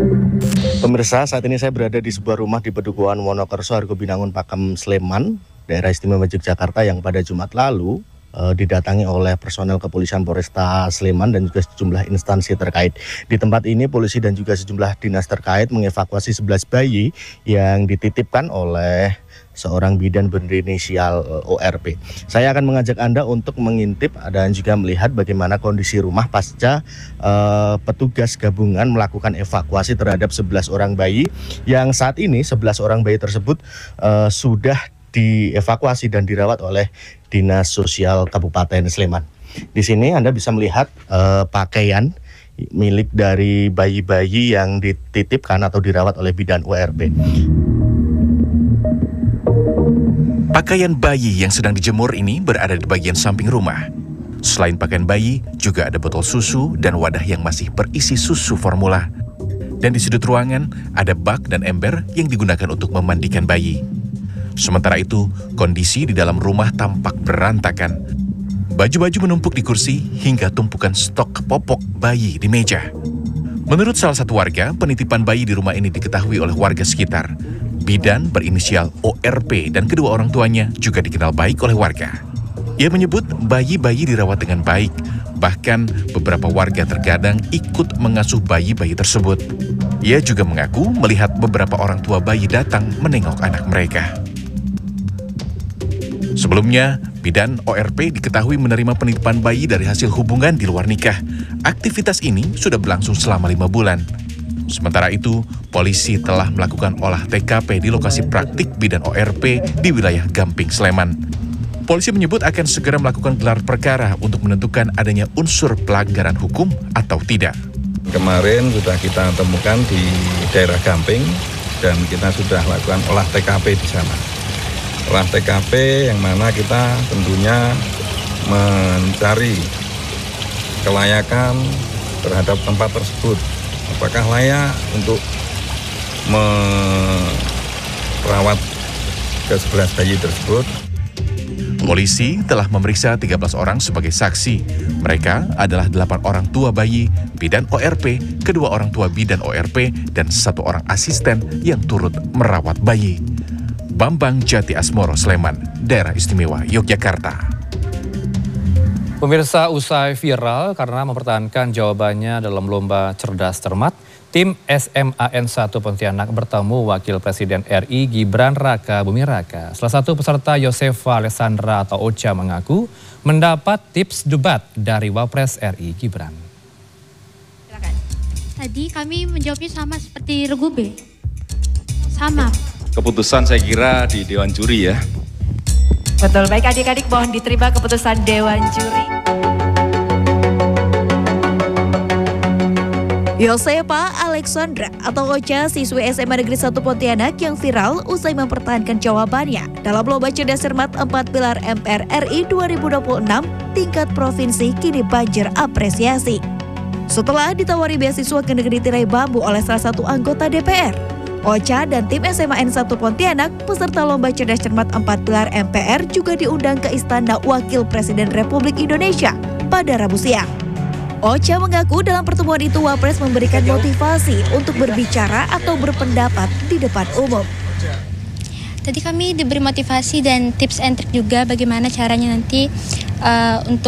Pemirsa, saat ini saya berada di sebuah rumah di Pedukuhan Wonokerso, Argobinangun, Pakem, Sleman, daerah istimewa Yogyakarta yang pada Jumat lalu didatangi oleh personel kepolisian Polresta Sleman dan juga sejumlah instansi terkait. Di tempat ini polisi dan juga sejumlah dinas terkait mengevakuasi 11 bayi yang dititipkan oleh seorang bidan berinisial ORP. Saya akan mengajak Anda untuk mengintip dan juga melihat bagaimana kondisi rumah pasca petugas gabungan melakukan evakuasi terhadap 11 orang bayi yang saat ini 11 orang bayi tersebut sudah dievakuasi dan dirawat oleh Dinas Sosial Kabupaten Sleman. Di sini Anda bisa melihat pakaian milik dari bayi-bayi yang dititipkan atau dirawat oleh bidan ORP. Pakaian bayi yang sedang dijemur ini berada di bagian samping rumah. Selain pakaian bayi, juga ada botol susu dan wadah yang masih berisi susu formula. Dan di sudut ruangan, ada bak dan ember yang digunakan untuk memandikan bayi. Sementara itu, kondisi di dalam rumah tampak berantakan. Baju-baju menumpuk di kursi hingga tumpukan stok popok bayi di meja. Menurut salah satu warga, penitipan bayi di rumah ini diketahui oleh warga sekitar. Bidan berinisial ORP dan kedua orang tuanya juga dikenal baik oleh warga. Ia menyebut bayi-bayi dirawat dengan baik. Bahkan beberapa warga terkadang ikut mengasuh bayi-bayi tersebut. Ia juga mengaku melihat beberapa orang tua bayi datang menengok anak mereka. Sebelumnya, bidan ORP diketahui menerima penitipan bayi dari hasil hubungan di luar nikah. Aktivitas ini sudah berlangsung selama 5 bulan. Sementara itu, polisi telah melakukan olah TKP di lokasi praktik bidan ORP di wilayah Gamping, Sleman. Polisi menyebut akan segera melakukan gelar perkara untuk menentukan adanya unsur pelanggaran hukum atau tidak. Kemarin sudah kita temukan di daerah Gamping dan kita sudah lakukan olah TKP di sana. Olah TKP yang mana kita tentunya mencari kelayakan terhadap tempat tersebut. Apakah layak untuk merawat ke-11 bayi tersebut? Polisi telah memeriksa 13 orang sebagai saksi. Mereka adalah 8 orang tua bayi, bidan ORP, kedua orang tua bidan ORP, dan 1 orang asisten yang turut merawat bayi. Bambang Jati Asmoro, Sleman, daerah istimewa Yogyakarta. Pemirsa, usai viral karena mempertahankan jawabannya dalam lomba cerdas cermat, tim SMAN 1 Pontianak bertemu Wakil Presiden RI Gibran Raka Buming Raka. Salah satu peserta Yosefa Alessandra atau Ocha mengaku mendapat tips debat dari Wapres RI Gibran. Silakan. Tadi kami menjawabnya sama seperti Regu B. Sama. Keputusan saya kira di Dewan Juri ya. Betul, baik adik-adik mohon diterima keputusan Dewan Juri. Yosefa Alexandra atau Ocha, siswi SMA Negeri 1 Pontianak yang viral usai mempertahankan jawabannya dalam lomba cerdas cermat 4 pilar MPR RI 2026 tingkat provinsi kini banjir apresiasi. Setelah ditawari beasiswa ke negeri tirai bambu oleh salah satu anggota DPR, Ocha dan tim SMAN 1 Pontianak peserta lomba cerdas cermat 4 pilar MPR juga diundang ke Istana Wakil Presiden Republik Indonesia pada Rabu siang. Ocha mengaku dalam pertemuan itu Wapres memberikan motivasi untuk berbicara atau berpendapat di depan umum. Tadi kami diberi motivasi dan tips and trik juga bagaimana caranya nanti untuk